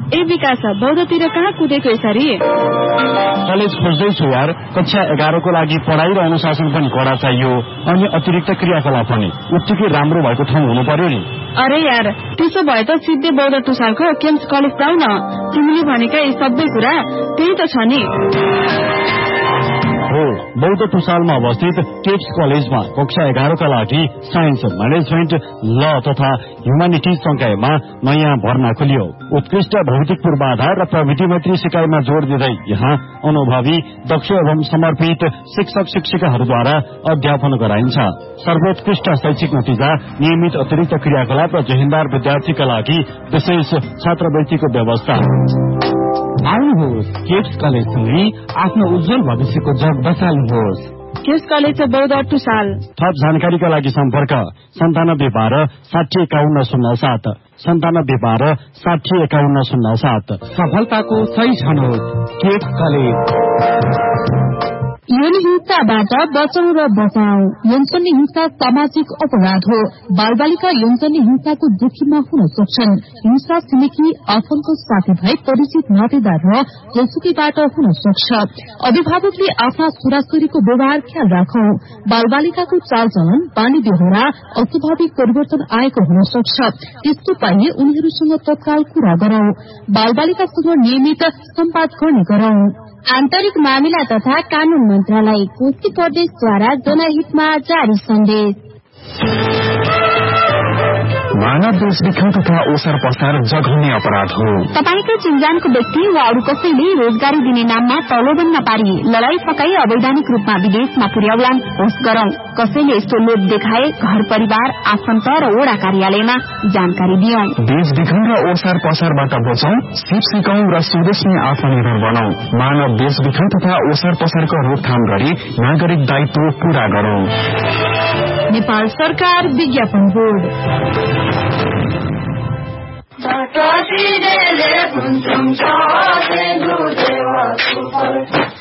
ए विकास, बौद्धतिर कहाँ कुदेको यसरी? कलेज खोज्दैछु यार। कक्षा 11 को लागि पढाइ र अनुशासन पनि कडा चाहियो, अनि अतिरिक्त क्रियाकलाप पनि उत्तिकै राम्रो भएको ठाउँ हुनु पर्यो नि। अरे यार, त्यसो भए त सिधै बौद्ध टुसालको केम्स कलेज जाऊ न। तिमीले भनेका यी सबै कुरा त्यही त छ नि। हो, बौद्ध टुसालमा अवस्थित केप्स कलेजमा कक्षा 11 का लागि साइन्स, म्यानेजमेन्ट, ल तथा ह्युमानिटिज संकायमा नयाँ भर्ना खोलियो। उत्कृष्ट भौतिक पूर्वाधार र प्रविधि मैत्री सिकाइमा जोड़ दिँदै यहाँ अनुभवी, दक्ष एवं समर्पित शिक्षक शिक्षिकाहरूद्वारा अध्यापन गराइन्छ। सर्वोत्कृष्ट शैक्षिक नतिजा, नियमित अतिरिक्त क्रियाकलाप र जहिन्दार विद्यार्थीका लागि विशेष छात्रवृत्तिको व्यवस्था। आउनुहोस्, केप्स कलेजसँगै आफ्नो उज्जवल भविष्यको जग बसाल्नुहोस्। केप्स कलेज बौद्ध टुसाल। थप जानकारीका लागि सम्पर्क 9712 60 5107 9712 60 5107। सफलताको सही छनौट, केप्स कलेज। यौन हिंसाबाट बचाउ र बचाऊ। यौनजन्य हिंसा सामाजिक अपराध हो। बालबालिका यौनजन्य हिंसाको जोखिममा हुन सक्छन्। हिंसा छिमेकी, आफन्त, साथीभाइ, परिचित, नातेदार र जोसुकीबाट हुन सक्छ। अभिभावकले आफ्ना छोराछोरीको व्यवहार ख्याल राखौं। बालबालिकाको चालचलन, बानी बेहोरा, अस्वाभाविक परिवर्तन आएको हुन सक्छ। त्यस्तो पाइए उनीहरूसँग तत्काल कुरा गरौं। बालबालिकासँग नियमित सम्वाद गर्ने गरौं। आन्तरिक मामिला तथा कानून मन्त्रालय, कोशी प्रदेशद्वारा जनहितमा जारी सन्देश। मानव देशविखन तथा ओसार पसार जघन्य अपराध हो। तपाईको चिन्जानको व्यक्ति वा अरू कसैले रोजगारी दिने नाममा प्रलोभन नपारी लडाई फकाई अवैधानिक रूपमा विदेशमा पुर्याउलान होस् गरौं। कसैले यस्तो लोभ देखाए घर परिवार, आफन्त र वडा कार्यालयमा जानकारी दियौं। देशविखन र ओसार पसारबाट बचौं, सिप सिकौं र स्वदेशमै आत्मनिर्भर बनाऊ। मानव देशविखन तथा ओसार पसारको रोकथाम गरी नागरिक दायित्व पूरा गरौं। नेपाल सरकार विज्ञापन board. Tata Sri Dele Kuntum Cha Sindhu Deva Super